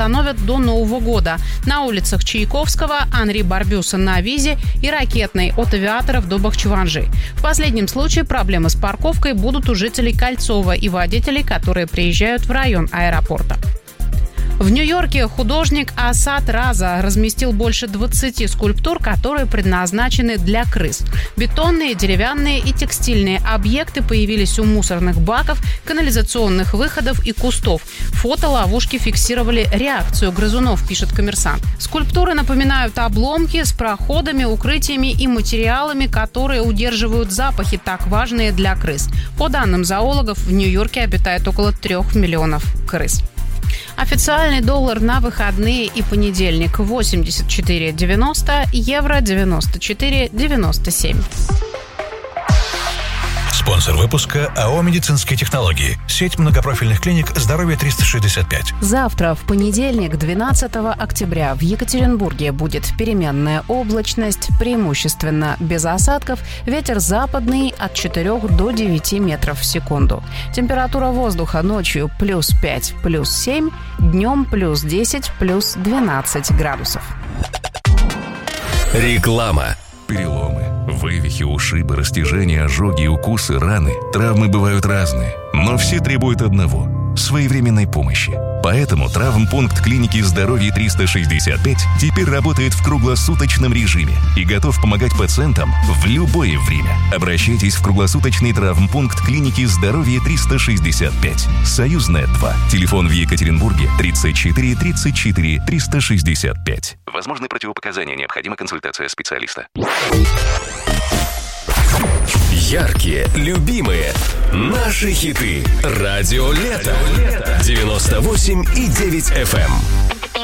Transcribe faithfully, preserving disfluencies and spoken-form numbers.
приостановят до Нового года. На улицах Чайковского, Анри Барбюса на Визе и Ракетной от Авиаторов до Бахчеванжи. В последнем случае проблемы с парковкой будут у жителей Кольцова и водителей, которые приезжают в район аэропорта. В Нью-Йорке художник Асад Раза разместил больше двадцати скульптур, которые предназначены для крыс. Бетонные, деревянные и текстильные объекты появились у мусорных баков, канализационных выходов и кустов. Фото-ловушки фиксировали реакцию грызунов, пишет «Коммерсант». Скульптуры напоминают обломки с проходами, укрытиями и материалами, которые удерживают запахи, так важные для крыс. По данным зоологов, в Нью-Йорке обитает около трех миллионов крыс. Официальный доллар на выходные и понедельник восемьдесят четыре девяносто, евро девяносто четыре девяносто семь. Спонсор выпуска АО «Медицинские технологии». Сеть многопрофильных клиник «Здоровье триста шестьдесят пять». Завтра, в понедельник, двенадцатого октября, в Екатеринбурге будет переменная облачность, преимущественно без осадков, ветер западный от четырёх до девяти метров в секунду. Температура воздуха ночью плюс пять, плюс семь, днем плюс десять, плюс двенадцать градусов. Реклама. Переломы, вывихи, ушибы, растяжения, ожоги, укусы, раны. Травмы бывают разные, но все требуют одного – своевременной помощи. Поэтому травмпункт клиники «Здоровье триста шестьдесят пять» теперь работает в круглосуточном режиме и готов помогать пациентам в любое время. Обращайтесь в круглосуточный травмпункт клиники «Здоровье триста шестьдесят пять». Союзная два. Телефон в Екатеринбурге тридцать четыре тридцать четыре триста шестьдесят пять. Возможны противопоказания, необходима консультация специалиста. Яркие, любимые, наши хиты. Радио Лето. девяносто восемь и девять эф эм.